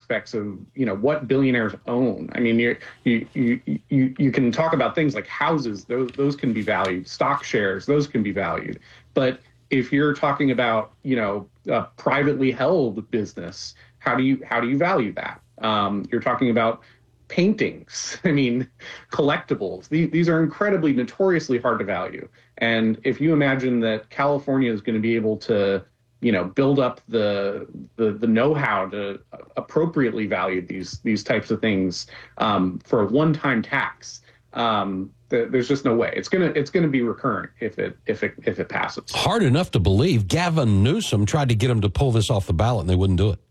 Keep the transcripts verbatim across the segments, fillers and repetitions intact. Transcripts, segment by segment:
aspects of, you know, what billionaires own. I mean, you you you you you can talk about things like houses; those those can be valued. Stock shares; those can be valued. But if you're talking about, you know, a privately held business, how do you how do you value that? Um, you're talking about paintings. I mean, collectibles. These, these are incredibly, notoriously hard to value. And if you imagine that California is going to be able to, you know, build up the the, the know-how to appropriately value these these types of things um, for a one-time tax, um, th- there's just no way. It's gonna it's gonna be recurrent if it if it if it passes. Hard enough to believe. Gavin Newsom tried to get him to pull this off the ballot, and they wouldn't do it.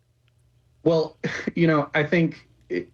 Well, you know, I think it,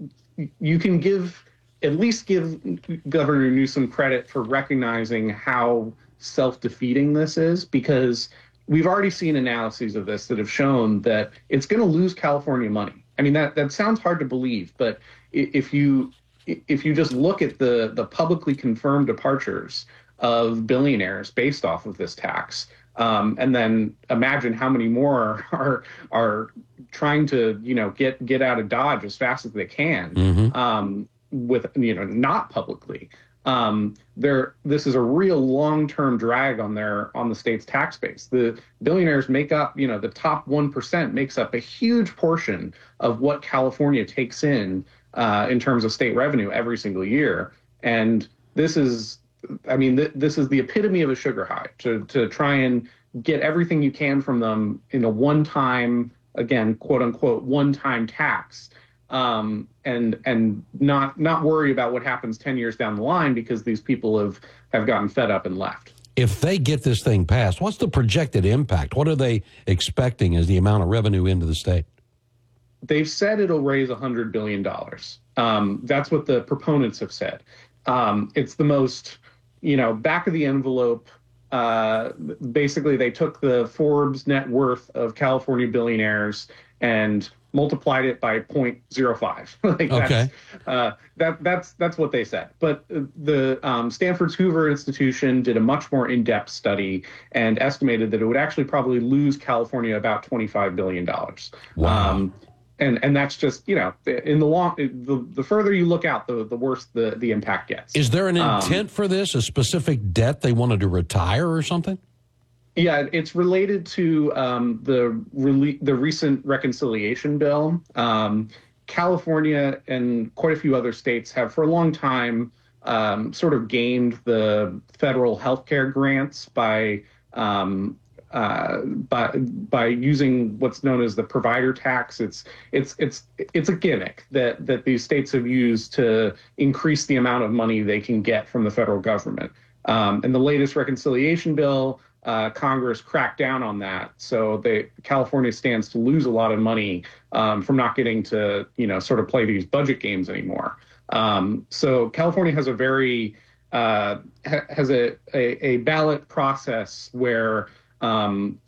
you can give, at least give Governor Newsom credit for recognizing how self-defeating this is, because we've already seen analyses of this that have shown that it's going to lose California money. I mean, that, that sounds hard to believe, but if you if you just look at the, the publicly confirmed departures of billionaires based off of this tax, Um, and then imagine how many more are are trying to, you know, get get out of Dodge as fast as they can, mm-hmm. um, with, you know, not publicly. Um, there, this is a real long-term drag on their on the state's tax base. The billionaires make up, you know, the top one percent makes up a huge portion of what California takes in uh, in terms of state revenue every single year. And this is, I mean, th- this is the epitome of a sugar high, to to try and get everything you can from them in a one-time, again, quote unquote, one-time tax, um, and and not not worry about what happens ten years down the line, because these people have have gotten fed up and left. If they get this thing passed, what's the projected impact? What are they expecting as the amount of revenue into the state? They've said it'll raise one hundred billion dollars. Um, that's what the proponents have said. Um, it's the most, you know, back of the envelope. Uh, basically, they took the Forbes net worth of California billionaires and multiplied it by zero point zero five. like okay. That's, uh, that that's that's what they said. But the um, Stanford's Hoover Institution did a much more in-depth study and estimated that it would actually probably lose California about twenty-five billion dollars. Wow. Um, And and that's just, you know, in the long, the, the further you look out, the the worse the, the impact gets. Is there an intent um, for this, a specific debt they wanted to retire or something? Yeah, it's related to um, the rele- the recent reconciliation bill. Um, California and quite a few other states have for a long time um, sort of gamed the federal healthcare grants by um, Uh, by by using what's known as the provider tax. It's it's it's it's a gimmick that that these states have used to increase the amount of money they can get from the federal government. Um, and the latest reconciliation bill, uh, Congress cracked down on that, so they California stands to lose a lot of money um, from not getting to, you know, sort of play these budget games anymore. Um, so California has a very uh, ha- has a, a a ballot process where Um,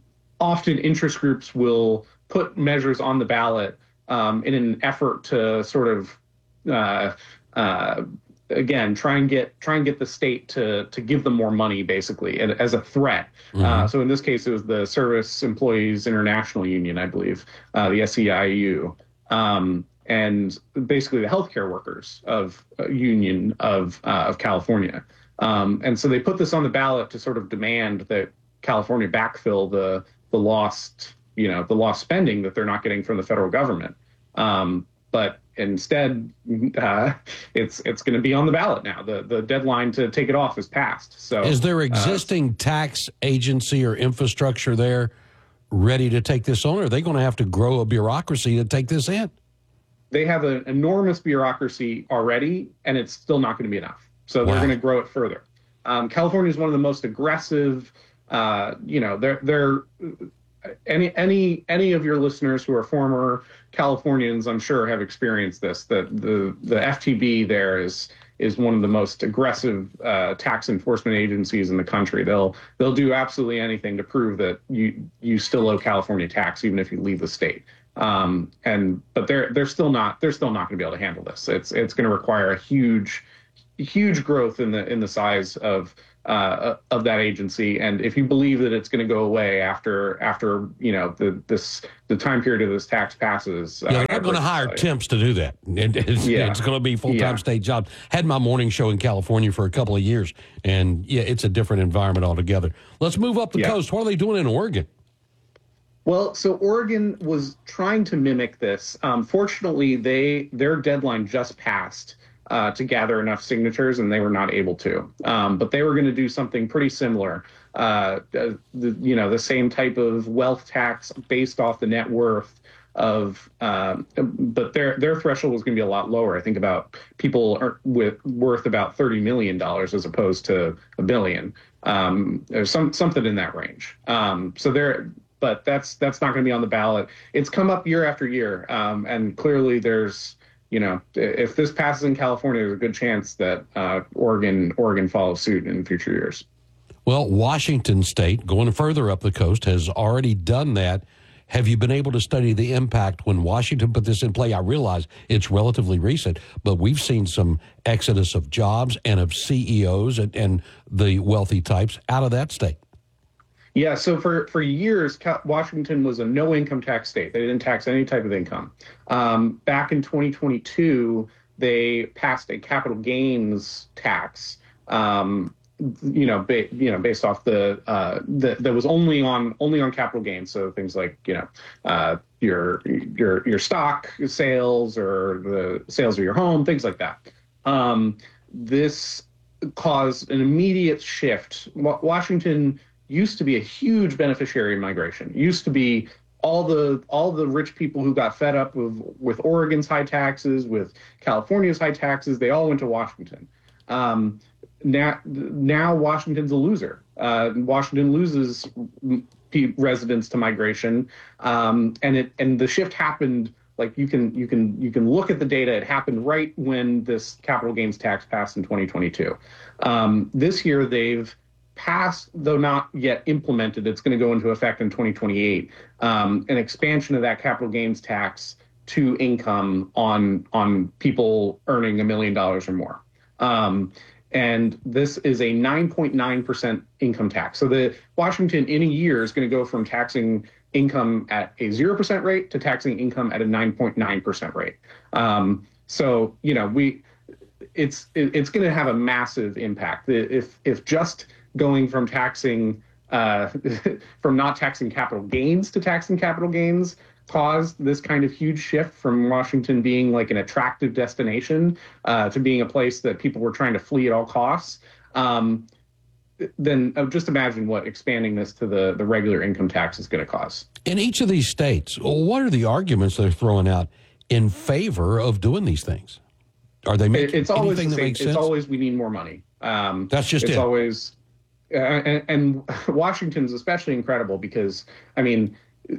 often interest groups will put measures on the ballot um, in an effort to sort of, uh, uh, again, try and get try and get the state to to give them more money, basically, as a threat. Mm-hmm. Uh, so in this case, it was the Service Employees International Union, I believe, uh, the S E I U, um, and basically the healthcare workers of uh, union of uh, of California. Um, and so they put this on the ballot to sort of demand that California backfill the the lost, you know, the lost spending that they're not getting from the federal government. Um, but instead, uh, it's it's going to be on the ballot now. The the deadline to take it off is passed. So, is there existing uh, tax agency or infrastructure there ready to take this on, or are they going to have to grow a bureaucracy to take this in? They have an enormous bureaucracy already, and it's still not going to be enough. So they're wow. going to grow it further. Um, California is one of the most aggressive. Uh, you know, they're they're any any any of your listeners who are former Californians, I'm sure, have experienced this. That the the F T B there is is one of the most aggressive uh, tax enforcement agencies in the country. They'll they'll do absolutely anything to prove that you you still owe California tax even if you leave the state. Um, and but they're they're still not they're still not going to be able to handle this. It's it's going to require a huge huge growth in the in the size of uh, of that agency. And if you believe that it's going to go away after after you know the this the time period of this tax passes, yeah, they're not going to hire temps to do that. It, it's, yeah. it's going to be full time yeah. state jobs. Had my morning show in California for a couple of years, and yeah, it's a different environment altogether. Let's move up the yeah. coast. What are they doing in Oregon? Well, so Oregon was trying to mimic this. Um, fortunately, they their deadline just passed uh, to gather enough signatures, and they were not able to. Um, but they were going to do something pretty similar. Uh, the, you know, the same type of wealth tax based off the net worth of, um, but their their threshold was going to be a lot lower. I think about people are with worth about thirty million dollars as opposed to a billion. Um, there's some something in that range. Um, so they're. But that's that's not going to be on the ballot. It's come up year after year, um, and clearly there's, you know, if this passes in California, there's a good chance that uh, Oregon Oregon follows suit in future years. Well, Washington State, going further up the coast, has already done that. Have you been able to study the impact when Washington put this in play? I realize it's relatively recent, but we've seen some exodus of jobs and of C E Os and, and the wealthy types out of that state. Yeah, so for, for years, Washington was a no-income tax state. They didn't tax any type of income. Um, back in twenty twenty-two, they passed a capital gains tax, um, you know, ba- you know, based off the, uh, the that was only on only on capital gains. So things like, you know, uh, your your your stock sales or the sales of your home, things like that. Um, this caused an immediate shift. Washington used to be a huge beneficiary of migration. Used to be all the all the rich people who got fed up with with Oregon's high taxes, with California's high taxes. They all went to Washington. Um, now, now Washington's a loser. Uh, Washington loses residents to migration, um, and it and the shift happened. Like you can you can you can look at the data. It happened right when this capital gains tax passed in twenty twenty-two. Um, this year they've passed, though not yet implemented. It's going to go into effect in twenty twenty-eight. Um, an expansion of that capital gains tax to income on on people earning a million dollars or more. Um, and this is a nine point nine percent income tax. So the Washington in a year is going to go from taxing income at a zero percent rate to taxing income at a nine point nine percent rate. Um, so, you know, we it's it's going to have a massive impact. If if just going from taxing uh, from not taxing capital gains to taxing capital gains caused this kind of huge shift from Washington being like an attractive destination uh, to being a place that people were trying to flee at all costs, um, then uh, just imagine what expanding this to the, the regular income tax is going to cause. In each of these states, what are the arguments they're throwing out in favor of doing these things? Are they making it's always anything the that same, makes sense? It's always we need more money. Um, That's just it's it. It's always... Uh, and, and Washington's especially incredible because, I mean,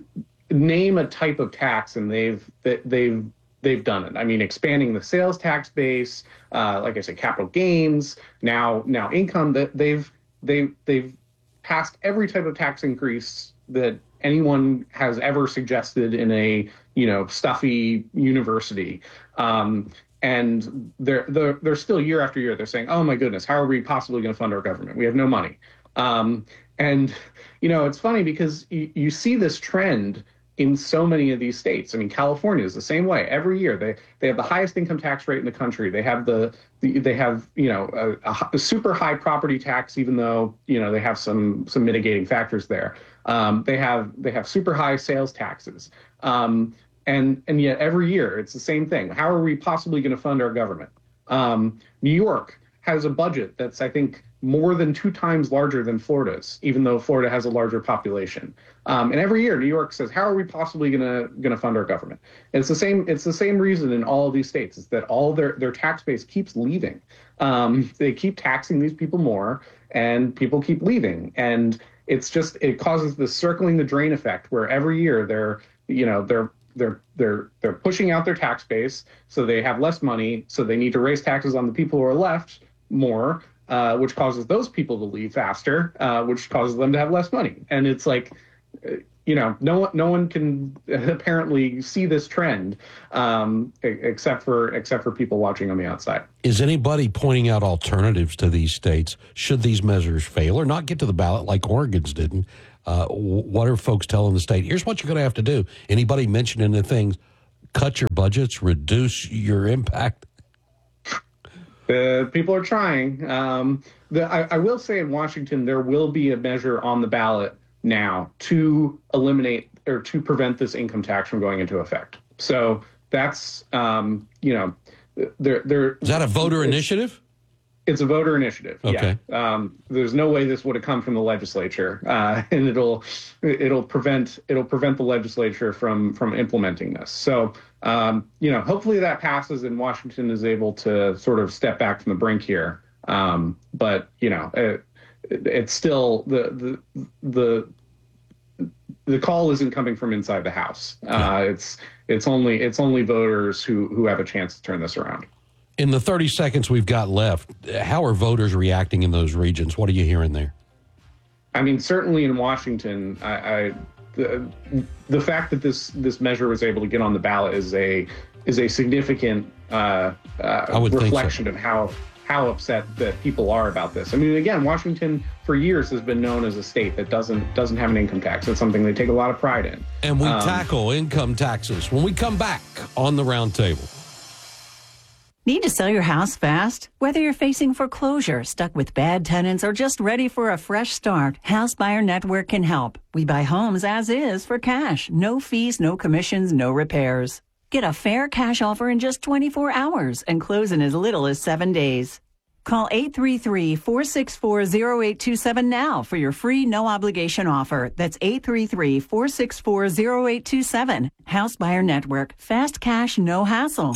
name a type of tax and they've they've they've done it. I mean, expanding the sales tax base, uh, like I said, capital gains, now now income. That they've they've they've passed every type of tax increase that anyone has ever suggested in a you know stuffy university. Um, And they're, they're they're still year after year, they're saying, oh, my goodness, how are we possibly going to fund our government? We have no money. Um, and, you know, it's funny because you, you see this trend in so many of these states. I mean, California is the same way. Every year they they have the highest income tax rate in the country. They have the, the they have, you know, a, a super high property tax, even though, you know, they have some some mitigating factors there. Um, they have they have super high sales taxes. Um, And and yet every year it's the same thing. How are we possibly going to fund our government? Um, New York has a budget that's, I think, more than two times larger than Florida's, even though Florida has a larger population. Um, and every year New York says, how are we possibly going to going to fund our government? And it's the same. It's the same reason in all of these states is that all their their tax base keeps leaving. Um, they keep taxing these people more, and people keep leaving. And it's just it causes this circling the drain effect, where every year they're you know they're They're they're they're pushing out their tax base, so they have less money. So they need to raise taxes on the people who are left more, uh, which causes those people to leave faster, uh, which causes them to have less money. And it's like you know, no one, no one can apparently see this trend, um, except for except for people watching on the outside. Is anybody pointing out alternatives to these states should these measures fail or not get to the ballot like Oregon's didn't? Uh, what are folks telling the state? Here's what you're going to have to do. Anybody mentioning the things, cut your budgets, reduce your impact? Uh, people are trying. Um, the, I, I will say in Washington, there will be a measure on the ballot now to eliminate or to prevent this income tax from going into effect. So that's, um, you know, there, there. Is that a voter initiative? It's a voter initiative. Okay. Yeah. Um, there's no way this would have come from the legislature, uh, and it'll it'll prevent it'll prevent the legislature from from implementing this. So um, you know, hopefully that passes and Washington is able to sort of step back from the brink here. Um, but you know, it, it's still the the the the call isn't coming from inside the House. Uh, it's it's only it's only voters who who have a chance to turn this around. In the thirty seconds we've got left, how are voters reacting in those regions? What are you hearing there? I mean, certainly in Washington, I, I the, the fact that this this measure was able to get on the ballot is a is a significant uh, uh, reflection so. of how how upset that people are about this. I mean, again, Washington for years has been known as a state that doesn't doesn't have an income tax. It's something they take a lot of pride in. And we um, tackle income taxes when we come back on the roundtable. Need to sell your house fast? Whether you're facing foreclosure, stuck with bad tenants, or just ready for a fresh start, House Buyer Network can help. We buy homes as is for cash. No fees, no commissions, no repairs. Get a fair cash offer in just twenty-four hours and close in as little as seven days. Call eight three three, four six four, zero eight two seven now for your free no-obligation offer. That's eight three three, four six four, zero eight two seven. House Buyer Network. Fast cash, no hassle.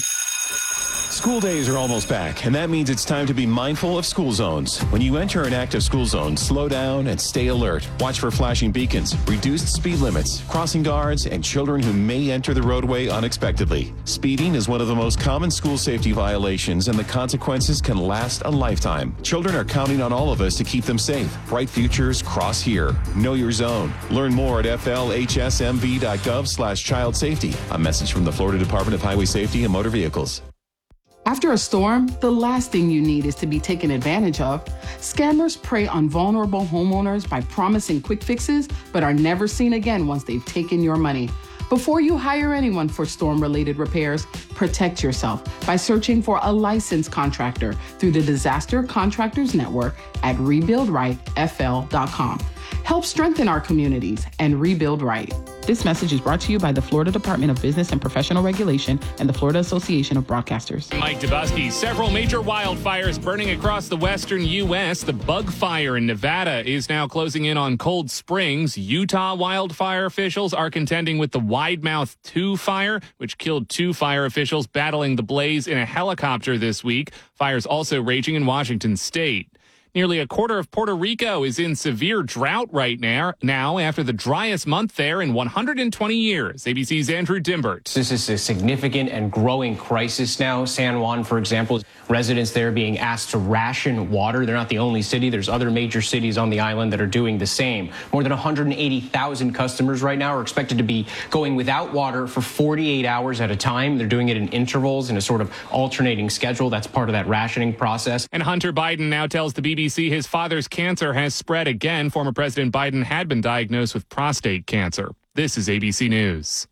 School days are almost back, and that means it's time to be mindful of school zones. When you enter an active school zone, slow down and stay alert. Watch for flashing beacons, reduced speed limits, crossing guards, and children who may enter the roadway unexpectedly. Speeding is one of the most common school safety violations, and the consequences can last a lifetime. Children are counting on all of us to keep them safe. Bright futures cross here. Know your zone. Learn more at f l h s m v dot gov slash child safety. A message from the Florida Department of Highway Safety and Motor Vehicles. After a storm, the last thing you need is to be taken advantage of. Scammers prey on vulnerable homeowners by promising quick fixes, but are never seen again once they've taken your money. Before you hire anyone for storm-related repairs, protect yourself by searching for a licensed contractor through the Disaster Contractors Network at rebuild right f l dot com. Help strengthen our communities and rebuild right. This message is brought to you by the Florida Department of Business and Professional Regulation and the Florida Association of Broadcasters. Mike Dubusky. Several major wildfires burning across the western U S. The bug fire in Nevada is now closing in on Cold Springs. Utah wildfire officials are contending with the Widemouth two fire, which killed two fire officials battling the blaze in a helicopter this week. Fires also raging in Washington state. Nearly a quarter of Puerto Rico is in severe drought right now, now after the driest month there in one hundred twenty years. A B C's Andrew Dimbert. This is a significant and growing crisis now. San Juan, for example, residents there being asked to ration water. They're not the only city. There's other major cities on the island that are doing the same. More than one hundred eighty thousand customers right now are expected to be going without water for forty-eight hours at a time. They're doing it in intervals in a sort of alternating schedule. That's part of that rationing process. And Hunter Biden now tells the B B C his father's cancer has spread again. Former President Biden had been diagnosed with prostate cancer. This is A B C News.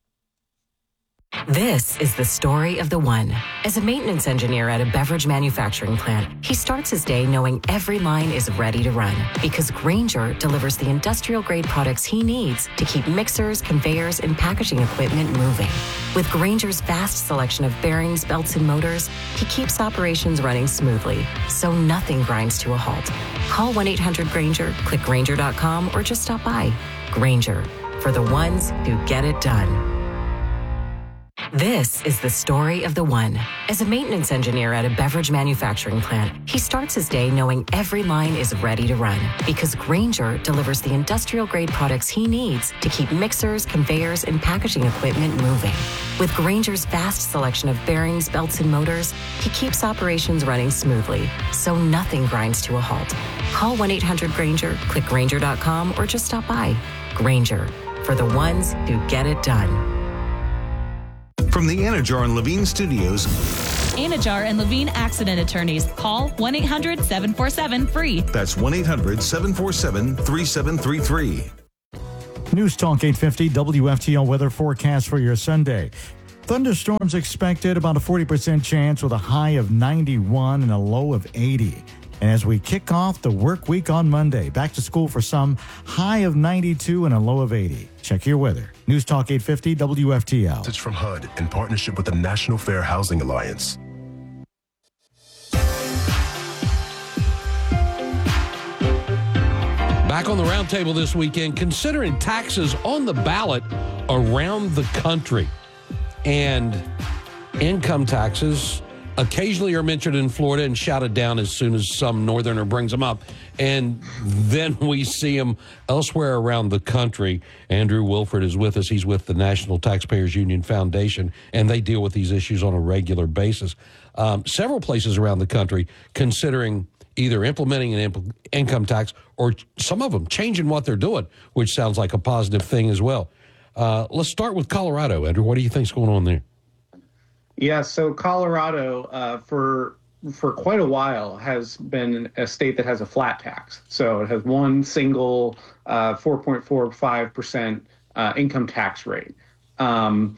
This is the story of the one. As a maintenance engineer at a beverage manufacturing plant, he starts his day knowing every line is ready to run because Grainger delivers the industrial-grade products he needs to keep mixers, conveyors, and packaging equipment moving. With Grainger's vast selection of bearings, belts, and motors, he keeps operations running smoothly, so nothing grinds to a halt. Call one eight hundred Grainger, click Grainger dot com, or just stop by. Grainger, for the ones who get it done. This is the story of the one. As a maintenance engineer at a beverage manufacturing plant, he starts his day knowing every line is ready to run because Grainger delivers the industrial-grade products he needs to keep mixers, conveyors, and packaging equipment moving. With Grainger's vast selection of bearings, belts, and motors, he keeps operations running smoothly, so nothing grinds to a halt. Call one eight hundred Grainger, click Grainger dot com, or just stop by. Grainger, for the ones who get it done. From the Anajar and Levine Studios, Anajar and Levine Accident Attorneys. Call one eight hundred seven four seven free. That's one eight hundred seven four seven three seven three three. News Talk eight fifty W F T L weather forecast for your Sunday. Thunderstorms expected, about a forty percent chance with a high of ninety-one and a low of eighty. And as we kick off the work week on Monday, back to school for some, high of ninety-two and a low of eighty. Check your weather. News Talk eight fifty W F T L. It's from H U D in partnership with the National Fair Housing Alliance. Back on the roundtable this weekend, considering taxes on the ballot around the country. And income taxes occasionally are mentioned in Florida and shouted down as soon as some northerner brings them up. And then we see them elsewhere around the country. Andrew Wilford is with us. He's with the National Taxpayers Union Foundation, and they deal with these issues on a regular basis. Um, several places around the country considering either implementing an imp- income tax or some of them changing what they're doing, which sounds like a positive thing as well. Uh, let's start with Colorado. Andrew, what do you think's going on there? Yeah, so Colorado, uh, for for quite a while, has been a state that has a flat tax. So it has one single uh, four point four five percent uh, income tax rate. Um,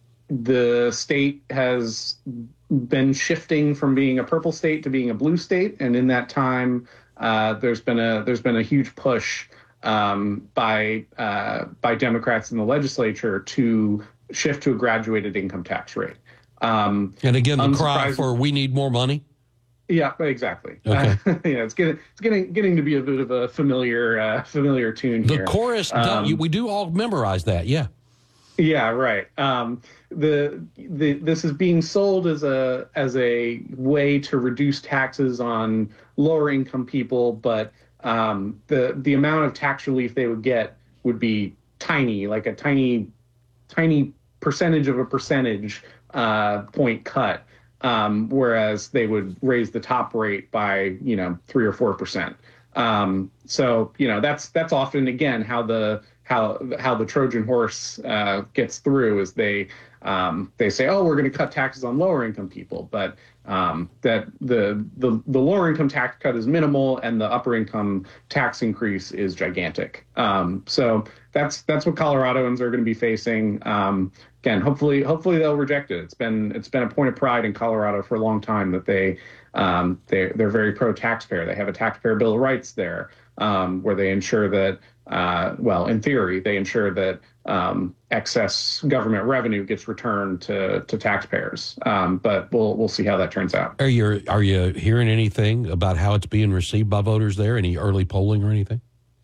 the state has been shifting from being a purple state to being a blue state, and in that time, uh, there's been a there's been a huge push um, by uh, by Democrats in the legislature to shift to a graduated income tax rate. Um, and again, the cry for we need more money. Yeah, exactly. Okay. Uh, yeah, it's getting it's getting getting to be a bit of a familiar uh, familiar tune the here. The chorus, um, we do all memorize that. Yeah. Yeah, right. Um, the the this is being sold as a as a way to reduce taxes on lower income people, but um, the the amount of tax relief they would get would be tiny, like a tiny tiny percentage of a percentage uh, point cut. Um, whereas they would raise the top rate by, you know, three or four percent. Um, so, you know, that's that's often, again, how the how how the Trojan horse uh, gets through is they um, they say, oh, we're going to cut taxes on lower income people. But um, that the, the the lower income tax cut is minimal and the upper income tax increase is gigantic. Um, so that's that's what Coloradoans are going to be facing. Um, Again, hopefully, hopefully they'll reject it. It's been it's been a point of pride in Colorado for a long time that they um, they they're very pro taxpayer. They have a taxpayer bill of rights there, um, where they ensure that uh, well, in theory, they ensure that um, excess government revenue gets returned to to taxpayers. Um, but we'll we'll see how that turns out. Are you are you hearing anything about how it's being received by voters there? Any early polling or anything?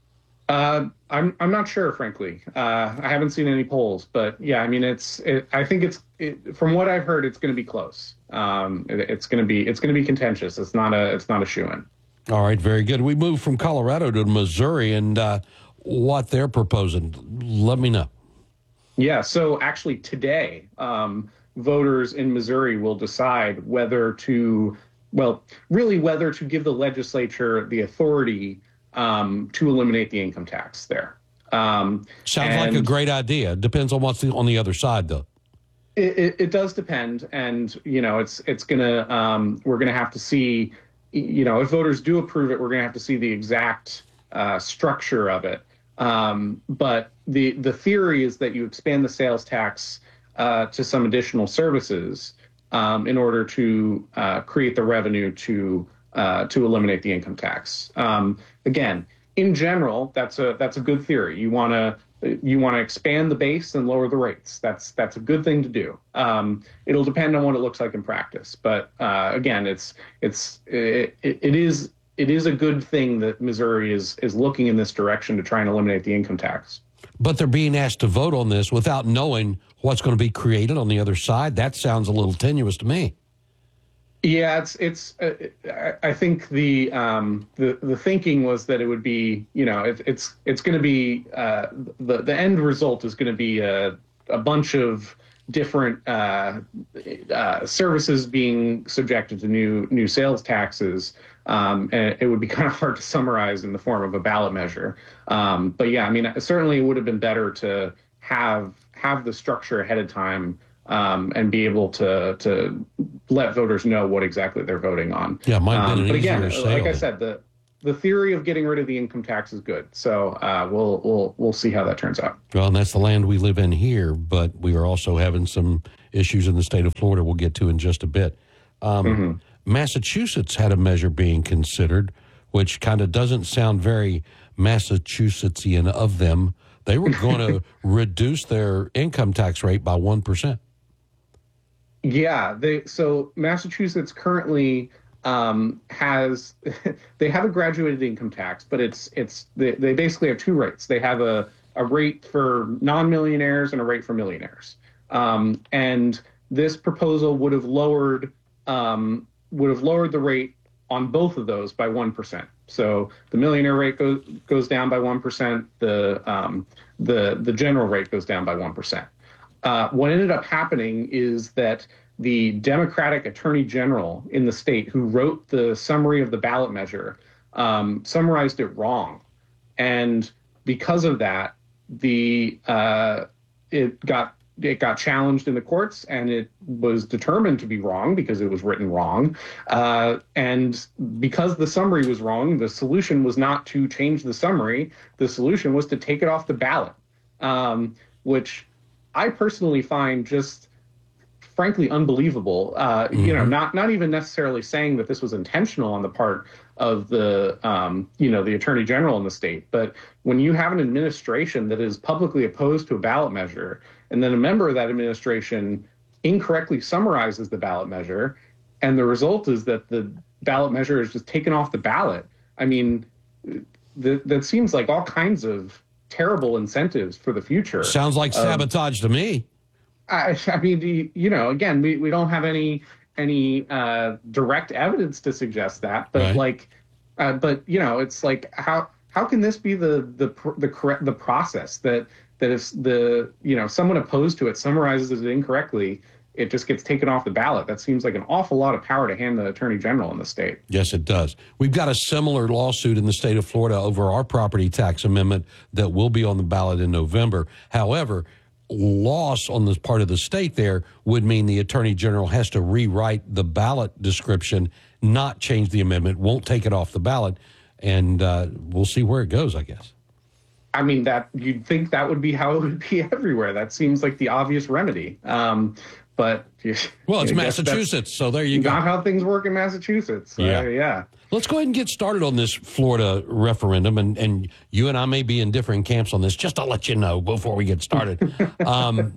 Uh, I'm I'm not sure, frankly. Uh, I haven't seen any polls, but yeah, I mean, it's. It, I think it's. It, from what I've heard, it's going to be close. Um, it, it's going to be. It's going to be contentious. It's not a. It's not a shoo-in. All right, very good. We move from Colorado to Missouri, and uh, what they're proposing. Let me know. Yeah. So actually, today, um, voters in Missouri will decide whether to. Well, really, whether to give the legislature the authority Um, to eliminate the income tax there. Um, Sounds like a great idea. Depends on what's the, on the other side, though. It, it, it does depend, and you know, it's it's gonna um, we're gonna have to see, you know, if voters do approve it, we're gonna have to see the exact uh, structure of it. Um, but the the theory is that you expand the sales tax uh, to some additional services um, in order to uh, create the revenue to. Uh, to eliminate the income tax. Um, again, in general, that's a that's a good theory. You want to you want to expand the base and lower the rates. That's that's a good thing to do. Um, it'll depend on what it looks like in practice, but uh, again, it's it's it, it is it is a good thing that Missouri is is looking in this direction to try and eliminate the income tax. But they're being asked to vote on this without knowing what's going to be created on the other side. That sounds a little tenuous to me. Yeah, it's it's. Uh, I think the um, the the thinking was that it would be, you know, it, it's it's going to be uh, the the end result is going to be a a bunch of different uh, uh, services being subjected to new new sales taxes, um, and it would be kind of hard to summarize in the form of a ballot measure. Um, but yeah, I mean, certainly it would have been better to have have the structure ahead of time um, and be able to to let voters know what exactly they're voting on. Yeah, might have been um, an but again, easier like sale. I said, the the theory of getting rid of the income tax is good. So uh, we'll we'll we'll see how that turns out. Well, and that's the land we live in here, but we are also having some issues in the state of Florida we'll get to in just a bit. Um, Mm-hmm. Massachusetts had a measure being considered, which kind of doesn't sound very Massachusettsian of them. They were going to reduce their income tax rate by one percent. Yeah, they so Massachusetts currently um, has they have a graduated income tax, but it's it's they, they basically have two rates. They have a, a rate for non-millionaires and a rate for millionaires. Um, and this proposal would have lowered um, would have lowered the rate on both of those by one percent. So the millionaire rate goes goes down by one percent. The um, the the general rate goes down by one percent. Uh, what ended up happening is that the Democratic Attorney General in the state, who wrote the summary of the ballot measure, um, summarized it wrong, and because of that, the uh, it got it got challenged in the courts, and it was determined to be wrong because it was written wrong. Uh, and because the summary was wrong, the solution was not to change the summary. The solution was to take it off the ballot, um, which I personally find just frankly unbelievable. Uh, mm-hmm. You know, not not even necessarily saying that this was intentional on the part of the um, you know the Attorney General in the state, but when you have an administration that is publicly opposed to a ballot measure, and then a member of that administration incorrectly summarizes the ballot measure, and the result is that the ballot measure is just taken off the ballot. I mean, th- that seems like all kinds of terrible incentives for the future. Sounds like Um, sabotage to me. I, I mean, you know, again, we, we don't have any any uh, direct evidence to suggest that, but Right. like, uh, but you know, it's like how how can this be the the pr- the correct the process that that if the you know someone opposed to it summarizes it incorrectly, it just gets taken off the ballot? That seems like an awful lot of power to hand the Attorney General in the state. Yes, it does. We've got a similar lawsuit in the state of Florida over our property tax amendment that will be on the ballot in November. However, loss on the part of the state there would mean the Attorney General has to rewrite the ballot description, not change the amendment, won't take it off the ballot, and uh, we'll see where it goes, I guess. I mean, that you'd think that would be how it would be everywhere. That seems like the obvious remedy. Um, but well, it's I guess Massachusetts, so there you go. Not how things work in Massachusetts. Yeah. Uh, yeah. Let's go ahead and get started on this Florida referendum, and, and you and I may be in different camps on this, just to let you know before we get started. um,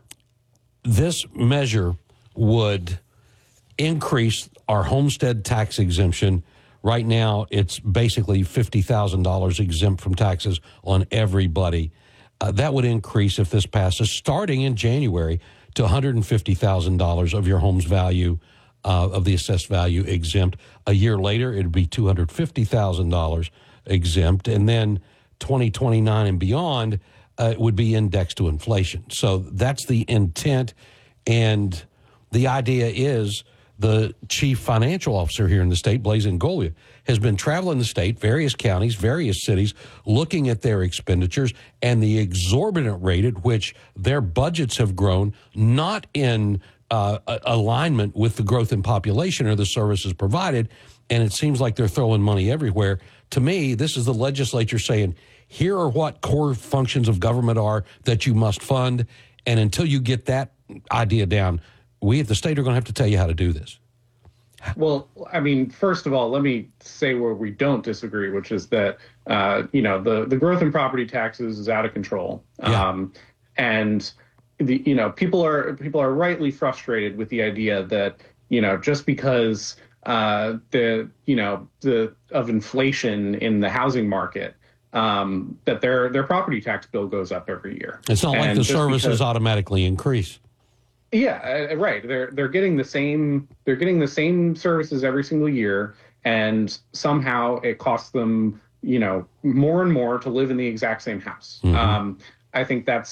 this measure would increase our homestead tax exemption. Right now, it's basically fifty thousand dollars exempt from taxes on everybody. Uh, that would increase, if this passes, starting in January, to one hundred fifty thousand dollars of your home's value, uh, of the assessed value exempt. A year later, it would be two hundred fifty thousand dollars exempt. And then twenty twenty-nine and beyond, uh, it would be indexed to inflation. So that's the intent. And the idea is the chief financial officer here in the state, Blaise Ingoglia, has been traveling the state, various counties, various cities, looking at their expenditures and the exorbitant rate at which their budgets have grown, not in uh, alignment with the growth in population or the services provided. And it seems like they're throwing money everywhere. To me, this is the legislature saying, here are what core functions of government are that you must fund. And until you get that idea down, we at the state are going to have to tell you how to do this. Well, I mean, first of all, let me say where we don't disagree, which is that, uh, you know, the, the growth in property taxes is out of control. Yeah. Um, and, the you know, people are people are rightly frustrated with the idea that, you know, just because uh, the, you know, the of inflation in the housing market, um, that their their property tax bill goes up every year. It's not and like the services because, automatically increase. Yeah, uh, right. They're they're getting the same they're getting the same services every single year, and somehow it costs them, you know, more and more to live in the exact same house. Mm-hmm. Um, I think that's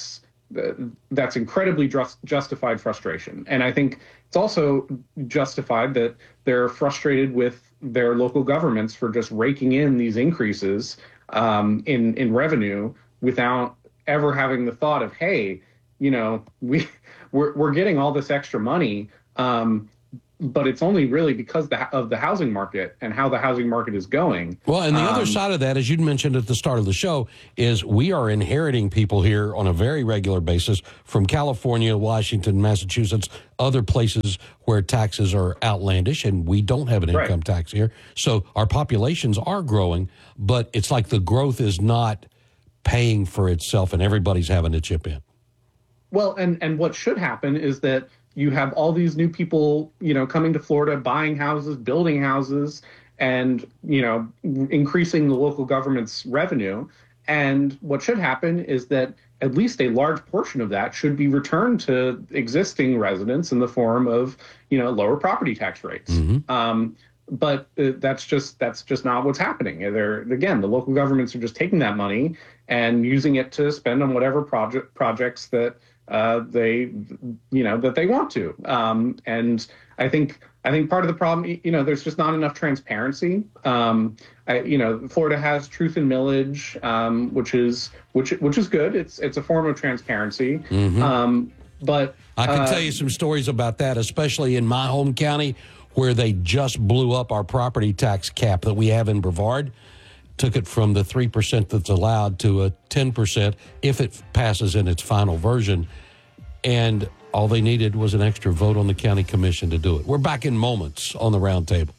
that's incredibly just, justified frustration. And I think it's also justified that they're frustrated with their local governments for just raking in these increases um, in in revenue without ever having the thought of, hey, you know, we we're, we're getting all this extra money, um, but it's only really because the, of the housing market and how the housing market is going. Well, and the um, other side of that, as you'd mentioned at the start of the show, is we are inheriting people here on a very regular basis from California, Washington, Massachusetts, other places where taxes are outlandish, and we don't have an income right. tax here. So our populations are growing, but it's like the growth is not paying for itself and everybody's having to chip in. Well, and, and what should happen is that you have all these new people, you know, coming to Florida, buying houses, building houses, and, you know, increasing the local government's revenue. And what should happen is that at least a large portion of that should be returned to existing residents in the form of, you know, lower property tax rates. Mm-hmm. Um, but uh, that's just that's just not what's happening. They're, again, the local governments are just taking that money and using it to spend on whatever project projects that Uh, they, you know, that they want to. Um, and I think I think part of the problem, you know, there's just not enough transparency. Um, I, you know, Florida has truth in millage, um, which is which which is good. It's it's a form of transparency. Mm-hmm. Um, but I can uh, tell you some stories about that, especially in my home county, where they just blew up our property tax cap that we have in Brevard. Took it from the three percent that's allowed to a ten percent if it passes in its final version. And all they needed was an extra vote on the county commission to do it. We're back in moments on the round table.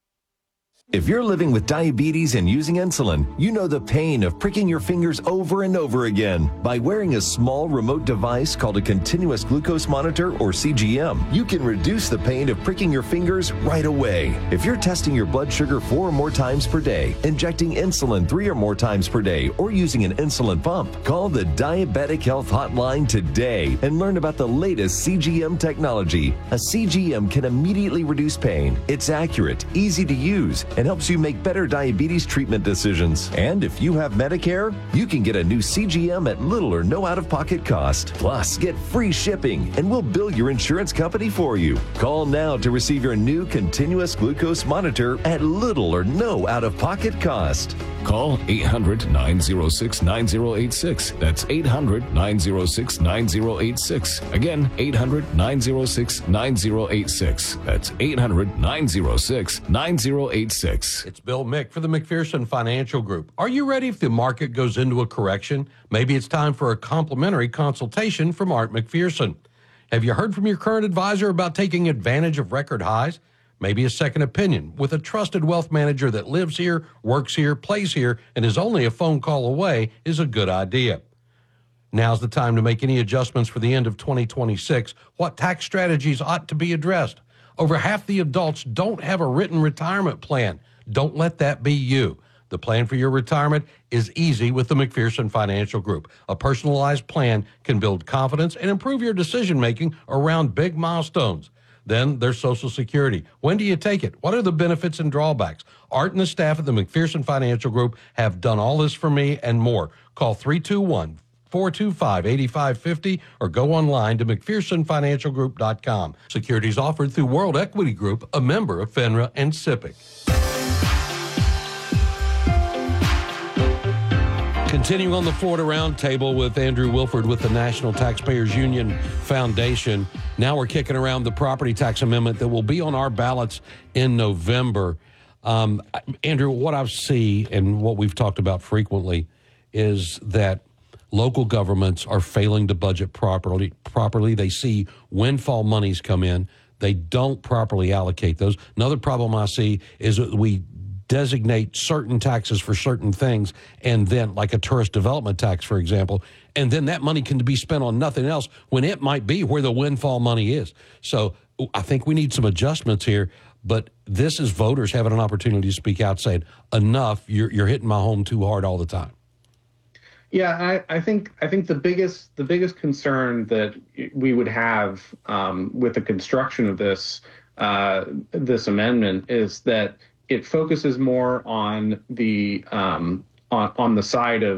If you're living with diabetes and using insulin, you know the pain of pricking your fingers over and over again. By wearing a small remote device called a continuous glucose monitor, or C G M, you can reduce the pain of pricking your fingers right away. If you're testing your blood sugar four or more times per day, injecting insulin three or more times per day, or using an insulin pump, call the Diabetic Health Hotline today and learn about the latest C G M technology. A C G M can immediately reduce pain. It's accurate, easy to use, and helps you make better diabetes treatment decisions. And if you have Medicare, you can get a new C G M at little or no out-of-pocket cost. Plus, get free shipping, and we'll bill your insurance company for you. Call now to receive your new continuous glucose monitor at little or no out-of-pocket cost. Call eight hundred, nine oh six, nine oh eight six. That's eight hundred, nine oh six, nine oh eight six. Again, eight hundred, nine oh six, nine oh eight six. That's eight hundred, nine oh six, nine oh eight six. It's Bill Mick for the McPherson Financial Group. Are you ready if the market goes into a correction? Maybe it's time for a complimentary consultation from Art McPherson. Have you heard from your current advisor about taking advantage of record highs? Maybe a second opinion with a trusted wealth manager that lives here, works here, plays here, and is only a phone call away is a good idea. Now's the time to make any adjustments for the end of twenty twenty-six. What tax strategies ought to be addressed? Over half the adults don't have a written retirement plan. Don't let that be you. The plan for your retirement is easy with the McPherson Financial Group. A personalized plan can build confidence and improve your decision-making around big milestones. Then there's Social Security. When do you take it? What are the benefits and drawbacks? Art and the staff at the McPherson Financial Group have done all this for me and more. Call three two one, four two five, eight five five zero or go online to mcpherson financial group dot com. Securities offered through World Equity Group, a member of FINRA and SIPC. Continuing on the Florida Roundtable with Andrew Wilford with the National Taxpayers Union Foundation. Now we're kicking around the property tax amendment that will be on our ballots in November. Um, Andrew, what I see and what we've talked about frequently is that local governments are failing to budget properly. Properly, they see windfall monies come in. They don't properly allocate those. Another problem I see is that we designate certain taxes for certain things, and then like a tourist development tax, for example, and then that money can be spent on nothing else when it might be where the windfall money is. So I think we need some adjustments here, but this is voters having an opportunity to speak out, saying, enough, you're, you're hitting my home too hard all the time. Yeah, I, I think I think the biggest the biggest concern that we would have um, with the construction of this uh, this amendment is that it focuses more on the um, on, on the side of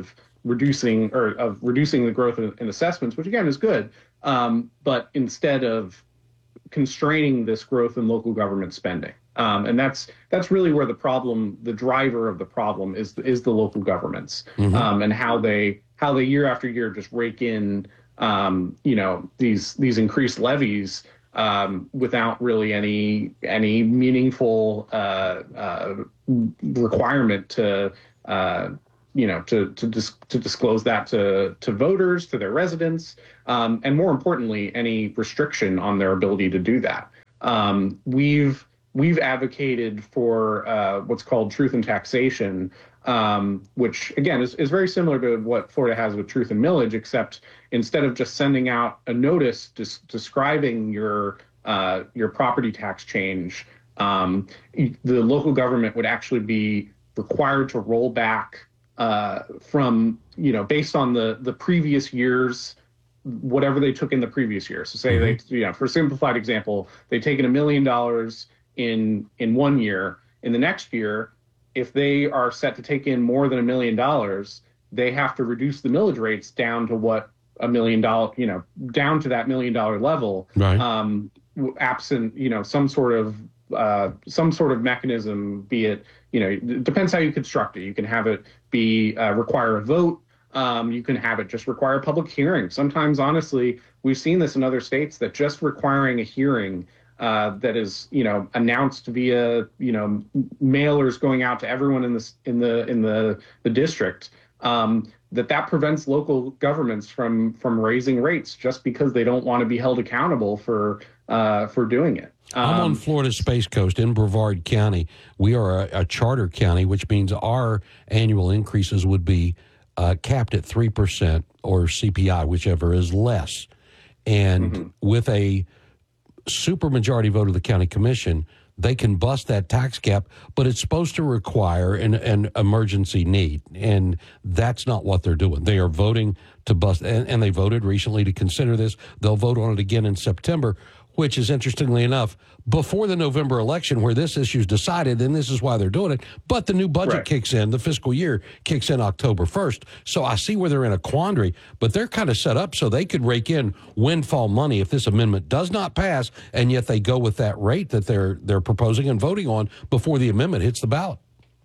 reducing or of reducing the growth in, in assessments, which again is good, um, but instead of constraining this growth in local government spending. Um, and that's that's really where the problem, the driver of the problem is is the local governments, mm-hmm. um, and how they how they year after year just rake in um, you know these these increased levies um, without really any any meaningful uh, uh, requirement to uh, you know to to dis- to disclose that to to voters, to their residents, um, and more importantly, any restriction on their ability to do that. Um, we've We've advocated for uh, what's called truth in taxation, um, which, again, is, is very similar to what Florida has with truth in millage, except instead of just sending out a notice des- describing your uh, your property tax change, um, the local government would actually be required to roll back uh, from, you know, based on the, the previous year's whatever they took in the previous year. So say mm-hmm. they, you know, for a simplified example, they've taken a million dollars in in one year. In the next year, if they are set to take in more than a million dollars, they have to reduce the millage rates down to what a million dollar, you know, down to that million dollar level, right. um, absent, you know, some sort of uh, some sort of mechanism, be it, you know, it depends how you construct it. You can have it be uh, require a vote. Um, you can have it just require a public hearing. Sometimes, honestly, we've seen this in other states that just requiring a hearing Uh, that is, you know, announced via, you know, mailers going out to everyone in the in the in the the district. Um, that that prevents local governments from from raising rates just because they don't want to be held accountable for uh, for doing it. Um, I'm on Florida's Space Coast in Brevard County. We are a, a charter county, which means our annual increases would be uh, capped at three percent or C P I, whichever is less. And mm-hmm. with a supermajority vote of the county commission, they can bust that tax cap, but it's supposed to require an, an emergency need, and that's not what they're doing. They are voting to bust, and, and they voted recently to consider this. They'll vote on it again in September, which is, interestingly enough, before the November election where this issue is decided, and this is why they're doing it. But the new budget right. kicks in, the fiscal year kicks in October first. So I see where they're in a quandary, but they're kind of set up so they could rake in windfall money if this amendment does not pass, and yet they go with that rate that they're they're proposing and voting on before the amendment hits the ballot.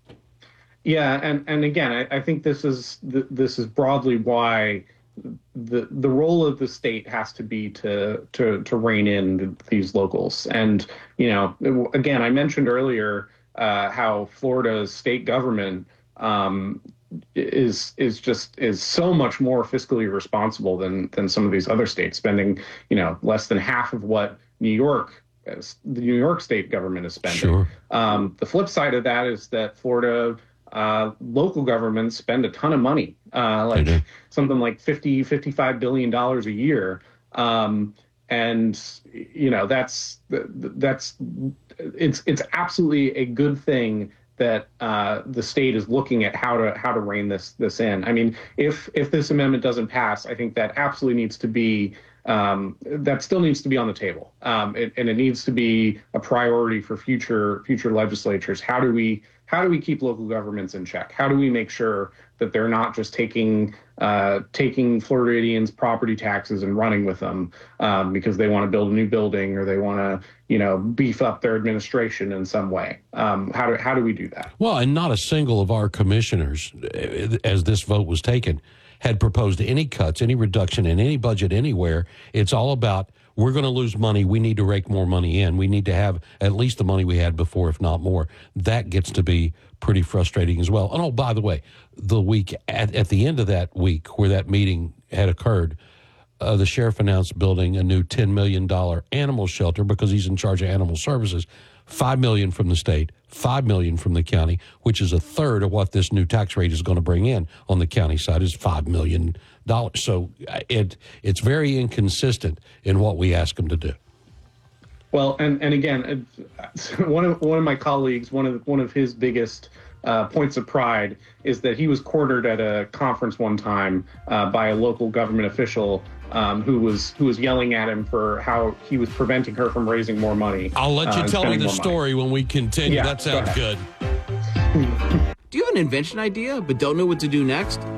Yeah, and, and again, I, I think this is this is broadly why the the role of the state has to be to to to rein in these locals. And, you know, again, I mentioned earlier uh, how Florida's state government um, is is just is so much more fiscally responsible than than some of these other states, spending, you know, less than half of what New York the New York state government is spending. Sure. Um, the flip side of that is that Florida uh, local governments spend a ton of money, uh, like mm-hmm. something like fifty, fifty-five billion dollars a year. Um, and, you know, that's, that's, it's, it's absolutely a good thing that uh, the state is looking at how to, how to rein this, this in. I mean, if, if this amendment doesn't pass, I think that absolutely needs to be, um, that still needs to be on the table. Um, it, and it needs to be a priority for future, future legislatures. How do we, How do we keep local governments in check? How do we make sure that they're not just taking uh, taking Floridians' property taxes and running with them um, because they want to build a new building or they want to, you know, beef up their administration in some way? Um, how do how do we do that? Well, and not a single of our commissioners, as this vote was taken, had proposed any cuts, any reduction in any budget anywhere. It's all about, we're going to lose money. We need to rake more money in. We need to have at least the money we had before, if not more. That gets to be pretty frustrating as well. And oh, by the way, the week at, at the end of that week where that meeting had occurred, uh, the sheriff announced building a new ten million dollars animal shelter because he's in charge of animal services. five million dollars from the state, five million dollars from the county, which is a third of what this new tax rate is going to bring in on the county side, is five million dollars. So it it's very inconsistent in what we ask them to do. Well, and, and again, one of one of my colleagues, one of one of his biggest uh, points of pride is that he was cornered at a conference one time uh, by a local government official um, who was who was yelling at him for how he was preventing her from raising more money. I'll let you uh, tell me the story money. when we continue. Yeah, that sounds go good. Do you have an invention idea but don't know what to do next? Call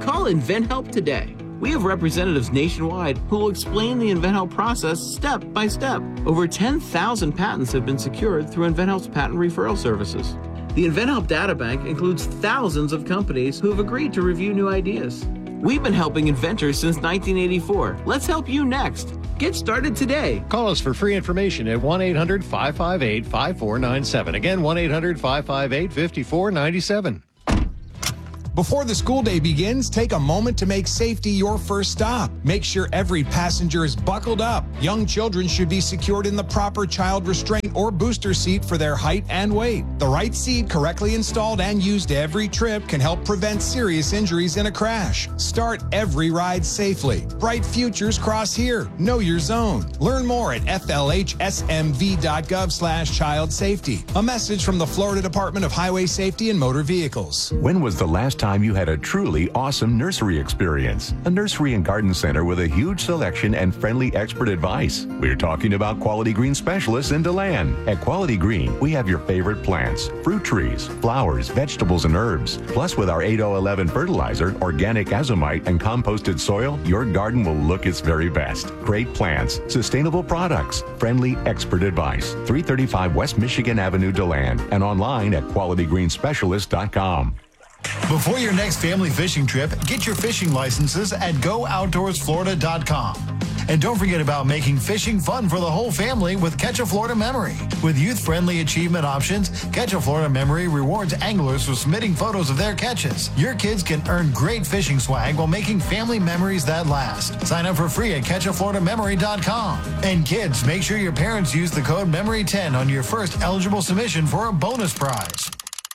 Call InventHelp today. We have representatives nationwide who will explain the InventHelp process step by step. Over ten thousand patents have been secured through InventHelp's patent referral services. The InventHelp Databank includes thousands of companies who have agreed to review new ideas. We've been helping inventors since nineteen eighty-four. Let's help you next. Get started today. Call us for free information at one eight hundred five five eight five four nine seven. Again, one eight hundred five five eight five four nine seven. Before the school day begins, take a moment to make safety your first stop. Make sure every passenger is buckled up. Young children should be secured in the proper child restraint or booster seat for their height and weight. The right seat, correctly installed and used every trip, can help prevent serious injuries in a crash. Start every ride safely. Bright futures cross here. Know your zone. Learn more at f l h s m v dot gov slash child safety. A message from the Florida Department of Highway Safety and Motor Vehicles. When was the last time you had a truly awesome nursery experience? A nursery and garden center with a huge selection and friendly expert advice. We're talking about Quality Green Specialists in DeLand. At Quality Green, we have your favorite plants, fruit trees, flowers, vegetables, and herbs. Plus, with our eight oh eleven fertilizer, organic azomite, and composted soil, your garden will look its very best. Great plants, sustainable products, friendly expert advice. three thirty-five West Michigan Avenue, DeLand, and online at quality green specialist dot com. Before your next family fishing trip, get your fishing licenses at go outdoors florida dot com. And don't forget about making fishing fun for the whole family with Catch a Florida Memory. With youth-friendly achievement options, Catch a Florida Memory rewards anglers for submitting photos of their catches. Your kids can earn great fishing swag while making family memories that last. Sign up for free at catch a florida memory dot com. And kids, make sure your parents use the code memory ten on your first eligible submission for a bonus prize.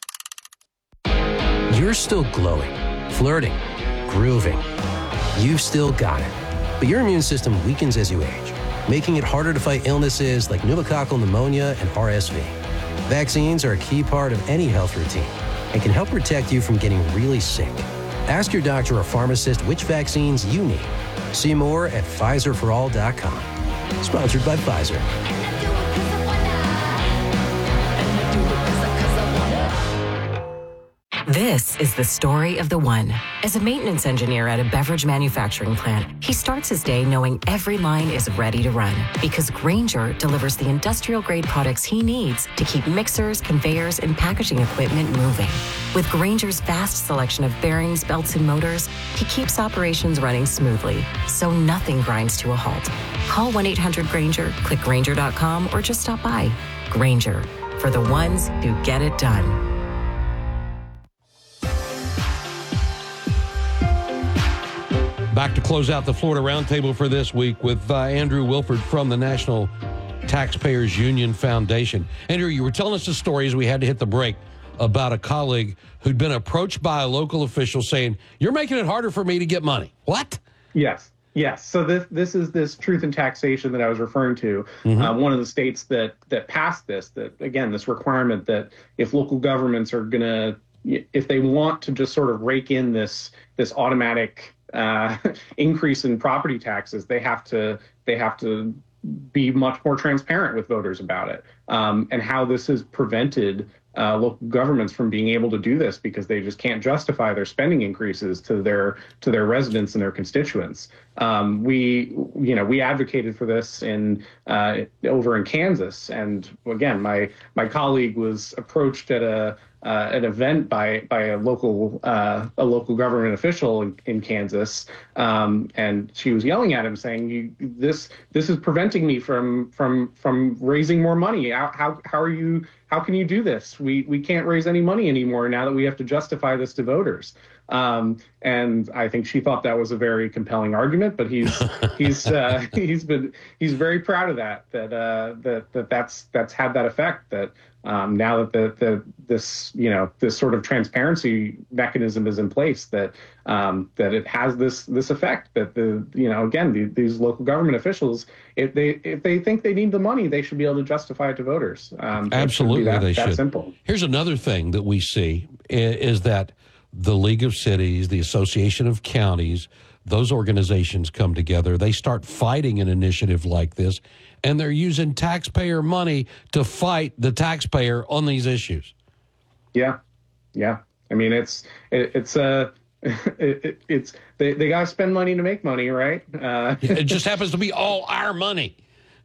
You're still glowing, flirting, grooving. You've still got it. But your immune system weakens as you age, making it harder to fight illnesses like pneumococcal pneumonia and R S V. Vaccines are a key part of any health routine and can help protect you from getting really sick. Ask your doctor or pharmacist which vaccines you need. See more at Pfizer for all dot com. Sponsored by Pfizer. This is the story of the one. As a maintenance engineer at a beverage manufacturing plant, he starts his day knowing every line is ready to run because Grainger delivers the industrial-grade products he needs to keep mixers, conveyors, and packaging equipment moving. With Grainger's vast selection of bearings, belts, and motors, he keeps operations running smoothly, so nothing grinds to a halt. Call one eight hundred Grainger, click Grainger dot com, or just stop by. Grainger, for the ones who get it done. Back to close out the Florida Roundtable for this week with uh, Andrew Wilford from the National Taxpayers Union Foundation. Andrew, you were telling us a story as we had to hit the break about a colleague who'd been approached by a local official saying, "You're making it harder for me to get money." What? Yes. Yes. So this this is this truth in taxation that I was referring to. Mm-hmm. Uh, one of the states that that passed this, that, again, this requirement that if local governments are going to, if they want to just sort of rake in this this automatic Uh, increase in property taxes, they have to they have to be much more transparent with voters about it, um, and how this has prevented uh, local governments from being able to do this because they just can't justify their spending increases to their to their residents and their constituents. Um, we you know we advocated for this in uh, over in Kansas, and again, my my colleague was approached at a Uh, an event by by a local uh, a local government official in, in Kansas, um, and she was yelling at him, saying, "You this this is preventing me from from from raising more money. How how how are you? How can you do this? We we can't raise any money anymore now that we have to justify this to voters." Um, and I think she thought that was a very compelling argument, but he's he's uh, he's been he's very proud of that that uh, that that that's that's had that effect that. Um, now that the, the this you know this sort of transparency mechanism is in place, that um, that it has this this effect that the you know again the, these local government officials, if they if they think they need the money, they should be able to justify it to voters. Um, Absolutely, that, they that should. Simple. Here's another thing that we see is, is that the League of Cities, the Association of Counties, those organizations come together. They start fighting an initiative like this. And they're using taxpayer money to fight the taxpayer on these issues. Yeah, yeah. I mean, it's it, it's a it, it, it's they, they got to spend money to make money, right? Uh, it just happens to be all our money,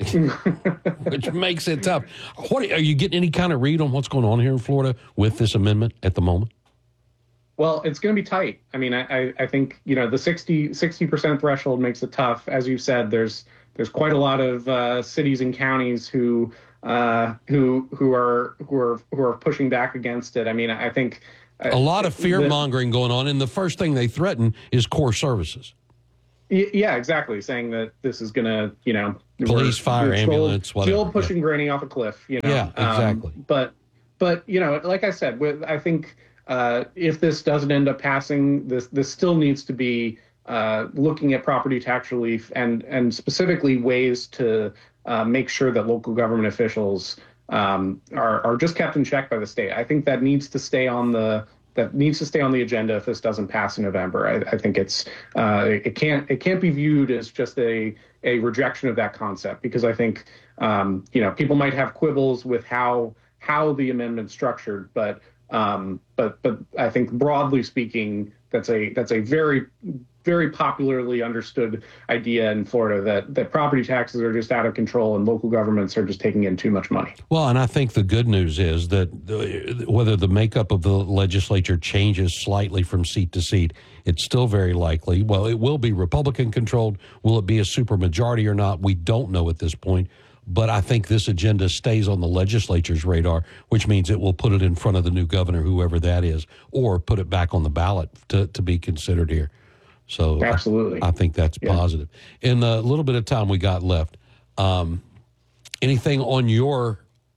which makes it tough. What are you getting any kind of read on what's going on here in Florida with this amendment at the moment? Well, it's going to be tight. I mean, I, I think, you know, the sixty percent threshold makes it tough. As you said, there's there's quite a lot of uh, cities and counties who uh, who who are who are who are pushing back against it. I mean, I think a lot of fear mongering going on, and the first thing they threaten is core services. Yeah, exactly. Saying that this is going to, you know, police, fire, ambulance, whatever. Still pushing yeah. Granny off a cliff. You know. Yeah, exactly. Um, but but you know, like I said, with I think. Uh, if this doesn't end up passing, this this still needs to be uh, looking at property tax relief and and specifically ways to uh, make sure that local government officials um, are are just kept in check by the state. I think that needs to stay on the that needs to stay on the agenda if this doesn't pass in November. I, I think it's uh, it can't it can't be viewed as just a a rejection of that concept, because I think um, you know people might have quibbles with how how the amendment's structured, but Um, but but I think broadly speaking, that's a that's a very very popularly understood idea in Florida that that property taxes are just out of control and local governments are just taking in too much money. Well, and I think the good news is that the, whether the makeup of the legislature changes slightly from seat to seat, it's still very likely. Well, it will be Republican controlled. Will it be a supermajority or not? We don't know at this point. But I think this agenda stays on the legislature's radar, which means it will put it in front of the new governor, whoever that is, or put it back on the ballot to, to be considered here. So absolutely, I, I think that's yeah. positive. In the little bit of time we got left, um, anything on your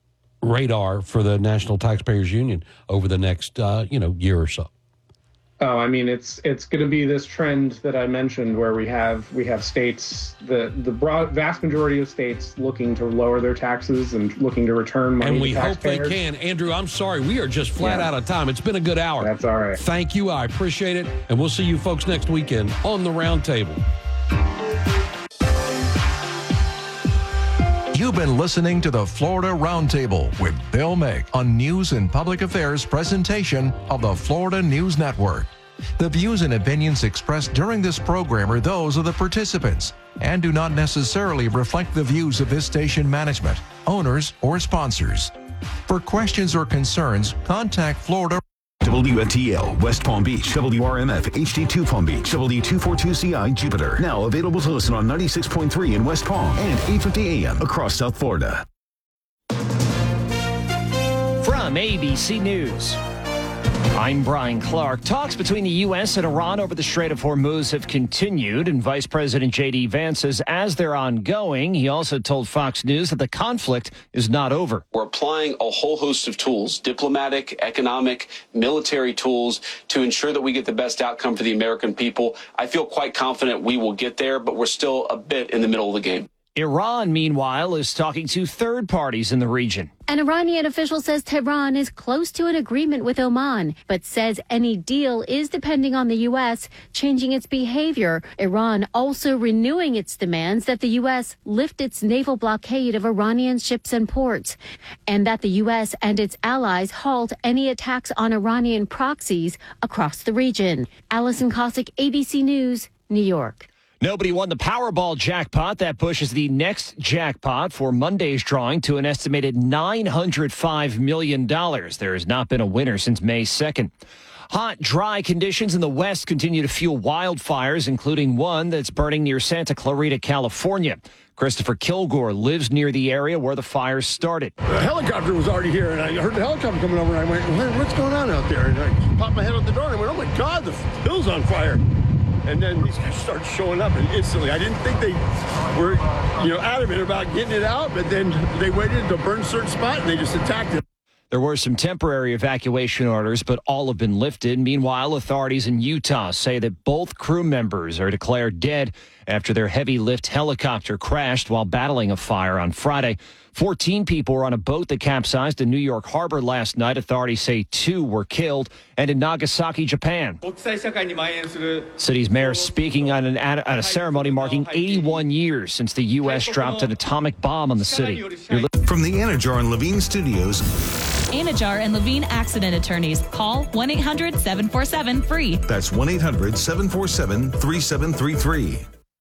radar for the National Taxpayers Union over the next uh, you know year or so? Oh, I mean, it's it's going to be this trend that I mentioned, where we have we have states, the the broad, vast majority of states looking to lower their taxes and looking to return money and we to hope they taxpayers. can. Andrew, I'm sorry, we are just flat yeah. out of time. It's been a good hour. That's all right. Thank you. I appreciate it. And we'll see you folks next weekend on the Round Table. You've been listening to the Florida Roundtable with Bill Mick on News and Public Affairs presentation of the Florida News Network. The views and opinions expressed during this program are those of the participants and do not necessarily reflect the views of this station management, owners, or sponsors. For questions or concerns, contact Florida W F T L West Palm Beach, W R M F H D two Palm Beach, W two forty-two C I Jupiter. Now available to listen on ninety-six point three in West Palm and eight fifty A M across South Florida. From A B C News, I'm Brian Clark. Talks between the U S and Iran over the Strait of Hormuz have continued, and Vice President J D Vance says as they're ongoing, he also told Fox News that the conflict is not over. We're applying a whole host of tools, diplomatic, economic, military tools, to ensure that we get the best outcome for the American people. I feel quite confident we will get there, but we're still a bit in the middle of the game. Iran, meanwhile, is talking to third parties in the region. An Iranian official says Tehran is close to an agreement with Oman, but says any deal is depending on the U S changing its behavior. Iran also renewing its demands that the U S lift its naval blockade of Iranian ships and ports, and that the U S and its allies halt any attacks on Iranian proxies across the region. Allison Cossack, A B C News, New York. Nobody won the Powerball jackpot. That pushes the next jackpot for Monday's drawing to an estimated nine hundred five million dollars. There has not been a winner since May second. Hot, dry conditions in the west continue to fuel wildfires, including one that's burning near Santa Clarita, California. Christopher Kilgore lives near the area where the fires started. The helicopter was already here, and I heard the helicopter coming over, and I went, what's going on out there? And I popped my head out the door, and I went, oh, my God, the hill's on fire. And then these guys started showing up, and instantly, I didn't think they were, you know, adamant about getting it out, but then they waited to burn a certain spot, and they just attacked it. There were some temporary evacuation orders, but all have been lifted. Meanwhile, authorities in Utah say that both crew members are declared dead after their heavy lift helicopter crashed while battling a fire on Friday. fourteen people were on a boat that capsized in New York Harbor last night. Authorities say two were killed. And in Nagasaki, Japan, city's mayor speaking on an, at a ceremony marking eighty-one years since the U S dropped an atomic bomb on the city. You're From the Anajar and Levine Studios, Anajar and Levine Accident Attorneys. Call one eight hundred seven four seven free. That's one eight hundred seven four seven three seven three three.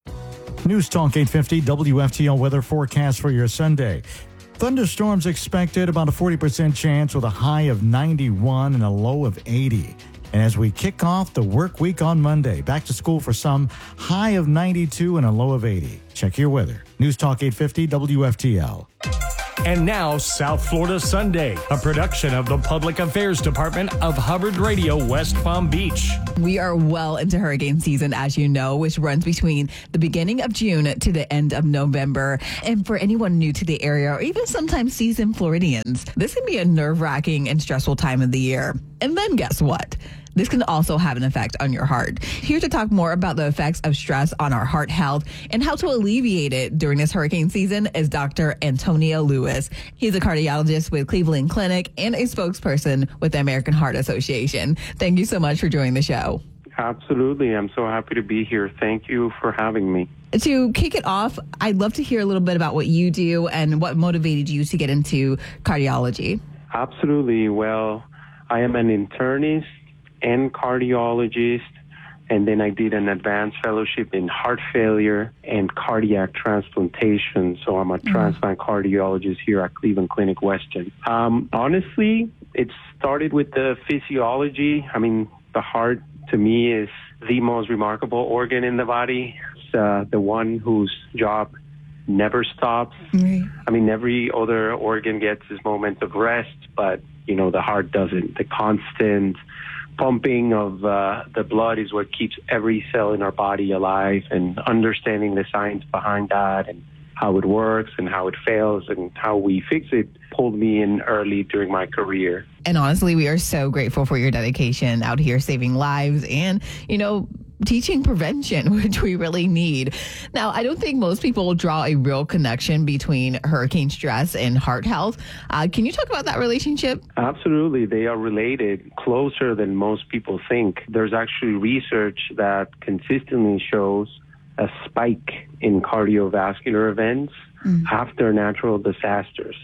News Talk eight fifty W F T L weather forecast for your Sunday. Thunderstorms expected, about a forty percent chance with a high of ninety-one and a low of eighty. And as we kick off the work week on Monday, back to school for some, high of ninety-two and a low of eighty. Check your weather. News Talk eight fifty W F T L. And now, South Florida Sunday, a production of the Public Affairs Department of Hubbard Radio, West Palm Beach. We are well into hurricane season, as you know, which runs between the beginning of June to the end of November. And for anyone new to the area, or even sometimes seasoned Floridians, this can be a nerve-wracking and stressful time of the year. And then guess what? This can also have an effect on your heart. Here to talk more about the effects of stress on our heart health and how to alleviate it during this hurricane season is Doctor Antonio Lewis. He's a cardiologist with Cleveland Clinic and a spokesperson with the American Heart Association. Thank you so much for joining the show. Absolutely. I'm so happy to be here. Thank you for having me. To kick it off, I'd love to hear a little bit about what you do and what motivated you to get into cardiology. Absolutely. Well, I am an internist and cardiologist, and then I did an advanced fellowship in heart failure and cardiac transplantation. So I'm a mm-hmm. transplant cardiologist here at Cleveland Clinic Western. Um, honestly, it started with the physiology. I mean, the heart to me is the most remarkable organ in the body. It's uh, the one whose job never stops. Mm-hmm. I mean, every other organ gets its moment of rest, but, you know, the heart doesn't. The constant pumping of uh, the blood is what keeps every cell in our body alive, and understanding the science behind that and how it works and how it fails and how we fix it pulled me in early during my career. And honestly, we are so grateful for your dedication out here saving lives and, you know, teaching prevention, which we really need. Now, I don't think most people draw a real connection between hurricane stress and heart health. Uh, can you talk about that relationship? Absolutely. They are related, closer than most people think. There's actually research that consistently shows a spike in cardiovascular events mm. after natural disasters.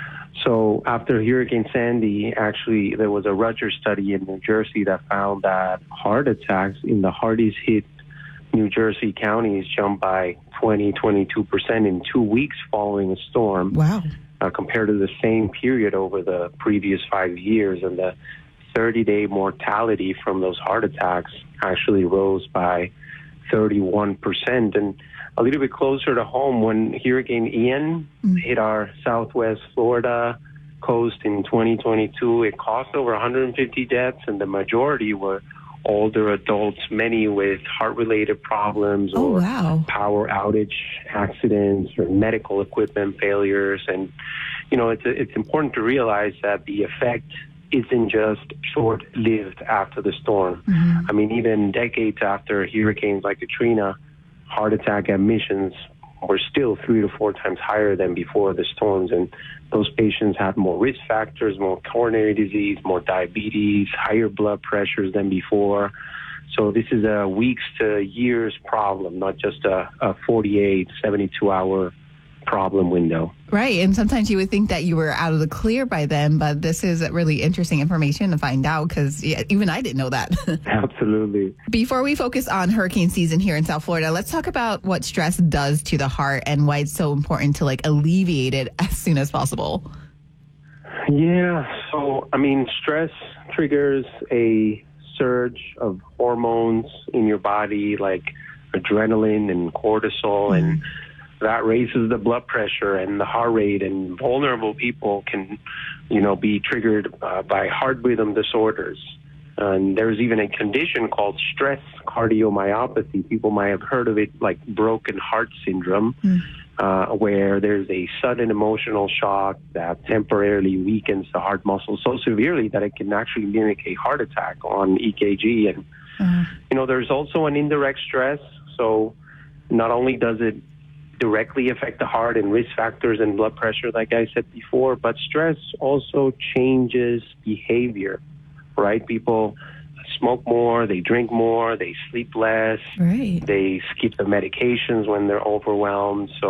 So after Hurricane Sandy, actually, there was a Rutgers study in New Jersey that found that heart attacks in the hardest hit New Jersey counties jumped by twenty, twenty-two percent in two weeks following a storm. Wow. Uh, compared to the same period over the previous five years. And the thirty-day mortality from those heart attacks actually rose by thirty-one percent. And a little bit closer to home, when Hurricane Ian mm. hit our southwest Florida coast in twenty twenty-two, it caused over one hundred fifty deaths, and the majority were older adults, many with heart-related problems oh, or wow. power outage accidents or medical equipment failures. And, you know, it's, it's important to realize that the effect isn't just short-lived after the storm. Mm-hmm. I mean, even decades after hurricanes like Katrina, heart attack admissions were still three to four times higher than before the storms. And those patients had more risk factors, more coronary disease, more diabetes, higher blood pressures than before. So this is a weeks to years problem, not just a, a forty-eight, seventy-two hour problem window. Right. And sometimes you would think that you were out of the clear by then, but this is really interesting information to find out, because yeah, even I didn't know that. Absolutely. Before we focus on hurricane season here in South Florida, let's talk about what stress does to the heart and why it's so important to like alleviate it as soon as possible. Yeah. So, I mean, stress triggers a surge of hormones in your body like adrenaline and cortisol, mm-hmm. and that raises the blood pressure and the heart rate, and vulnerable people can, you know, be triggered uh, by heart rhythm disorders. And there's even a condition called stress cardiomyopathy. People might have heard of it, like broken heart syndrome, mm. uh, where there's a sudden emotional shock that temporarily weakens the heart muscle so severely that it can actually mimic a heart attack on E K G. And, uh-huh. you know, there's also an indirect stress. So not only does it directly affect the heart and risk factors and blood pressure, like I said before, but stress also changes behavior, right? People smoke more, they drink more, they sleep less, right. they skip the medications when they're overwhelmed. So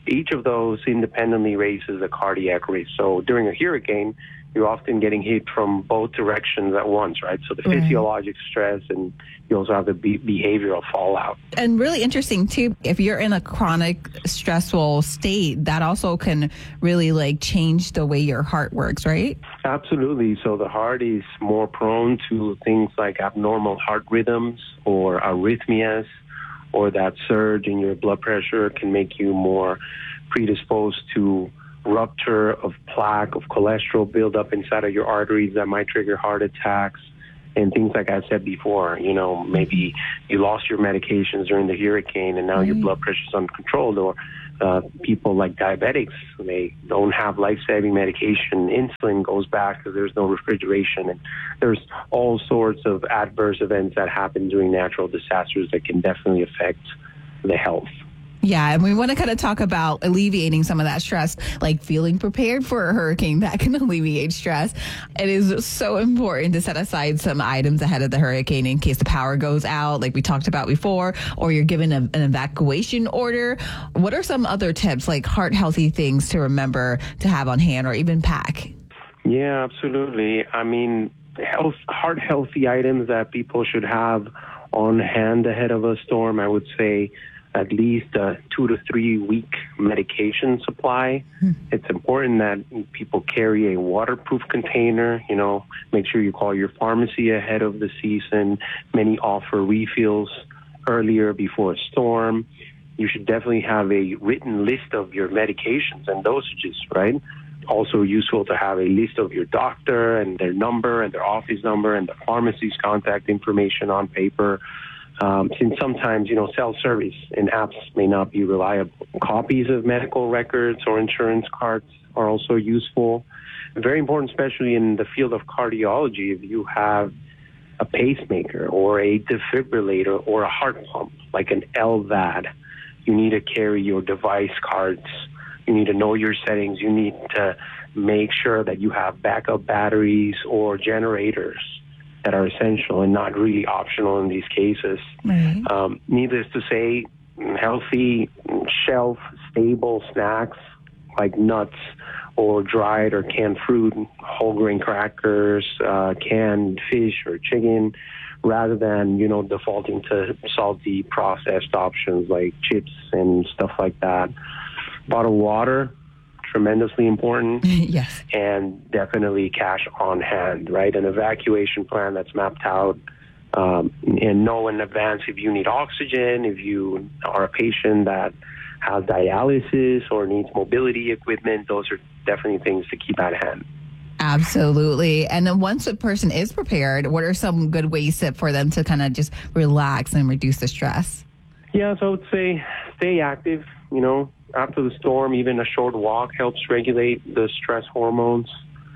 each of those independently raises the cardiac risk. So during a hurricane, you're often getting hit from both directions at once, right? So the Right. physiologic stress, and you also have the be- behavioral fallout. And really interesting too, if you're in a chronic stressful state, that also can really like change the way your heart works, right? Absolutely. So the heart is more prone to things like abnormal heart rhythms or arrhythmias, or that surge in your blood pressure can make you more predisposed to rupture of plaque, of cholesterol buildup inside of your arteries that might trigger heart attacks, and things like I said before. You know, maybe you lost your medications during the hurricane and now your blood pressure is uncontrolled, or uh, people like diabetics, they don't have life-saving medication. Insulin goes back because there's no refrigeration, and there's all sorts of adverse events that happen during natural disasters that can definitely affect the health. Yeah, and we want to kind of talk about alleviating some of that stress, like feeling prepared for a hurricane that can alleviate stress. It is so important to set aside some items ahead of the hurricane in case the power goes out, like we talked about before, or you're given a, an evacuation order. What are some other tips, like heart-healthy things to remember to have on hand or even pack? Yeah, absolutely. I mean, health, heart-healthy items that people should have on hand ahead of a storm, I would say at least a two to three week medication supply. Hmm. It's important that people carry a waterproof container. You know, make sure you call your pharmacy ahead of the season. Many offer refills earlier before a storm. You should definitely have a written list of your medications and dosages, right? Also useful to have a list of your doctor and their number and their office number and the pharmacy's contact information on paper. Um, since sometimes, you know, self-service and apps may not be reliable. Copies of medical records or insurance cards are also useful. Very important, especially in the field of cardiology, if you have a pacemaker or a defibrillator or a heart pump, like an L V A D, you need to carry your device cards. You need to know your settings. You need to make sure that you have backup batteries or generators that are essential and not really optional in these cases. Right. Um, needless to say, healthy, shelf-stable snacks like nuts or dried or canned fruit, whole grain crackers, uh, canned fish or chicken, rather than, you know, defaulting to salty processed options like chips and stuff like that. Bottled water, tremendously important. Yes. And definitely cash on hand, right? An evacuation plan that's mapped out, um, and know in advance if you need oxygen, if you are a patient that has dialysis or needs mobility equipment. Those are definitely things to keep at hand. Absolutely. And then once a person is prepared, what are some good ways to, for them to kind of just relax and reduce the stress? Yeah, so I would say stay active. You know, after the storm, even a short walk helps regulate the stress hormones.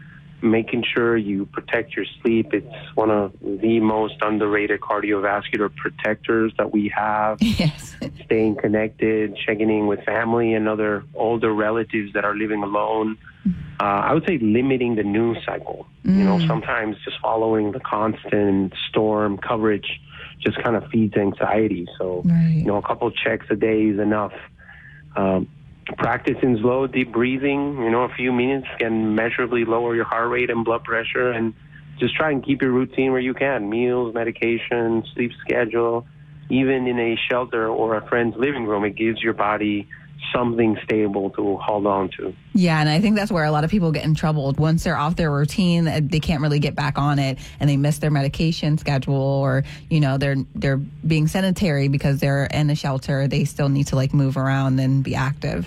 Making sure you protect your sleep. It's one of the most underrated cardiovascular protectors that we have. Yes. Staying connected, checking in with family and other older relatives that are living alone. Uh, I would say limiting the news cycle. Mm. You know, sometimes just following the constant storm coverage just kind of feeds anxiety. So, right. you know, a couple checks a day is enough. Um, practicing slow, deep breathing, you know, a few minutes can measurably lower your heart rate and blood pressure. And just try and keep your routine where you can. Meals, medication, sleep schedule. Even in a shelter or a friend's living room, it gives your body something stable to hold on to. Yeah, and I think that's where a lot of people get in trouble. Once they're off their routine, they can't really get back on it, and they miss their medication schedule, or, you know, they're they're being sedentary because they're in a shelter. They still need to, like, move around and be active.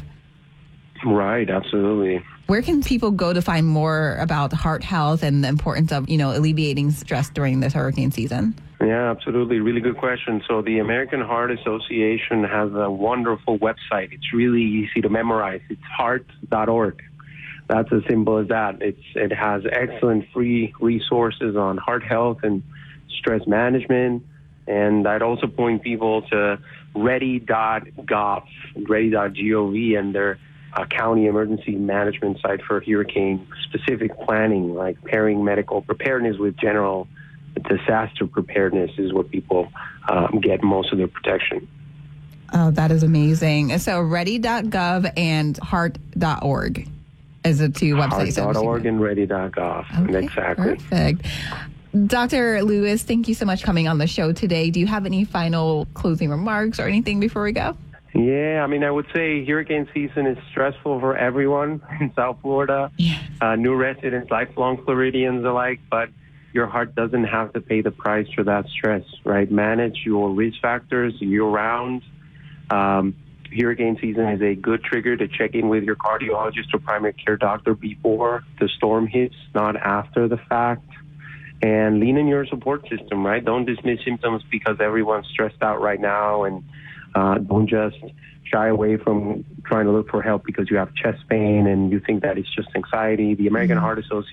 Right, absolutely. Where can people go to find more about heart health and the importance of, you know, alleviating stress during this hurricane season? Yeah, absolutely. Really good question. So the American Heart Association has a wonderful website. It's really easy to memorize. It's heart dot org. That's as simple as that. It's It has excellent free resources on heart health and stress management. And I'd also point people to ready dot gov, ready dot gov, and their uh, county emergency management site for hurricane-specific planning, like pairing medical preparedness with general disaster preparedness is where people um, get most of their protection. Oh, that is amazing. So ready dot gov and heart dot org is the two websites. heart dot org and ready dot gov. Okay, exactly. Perfect. Doctor Lewis, thank you so much for coming on the show today. Do you have any final closing remarks or anything before we go? Yeah, I mean, I would say hurricane season is stressful for everyone in South Florida, yes. uh, new residents, lifelong Floridians alike, but your heart doesn't have to pay the price for that stress, right? Manage your risk factors year-round. Um, hurricane season is a good trigger to check in with your cardiologist or primary care doctor before the storm hits, not after the fact. And lean in your support system, right? Don't dismiss symptoms because everyone's stressed out right now, and uh, don't just shy away from trying to look for help because you have chest pain and you think that it's just anxiety. The American Heart Association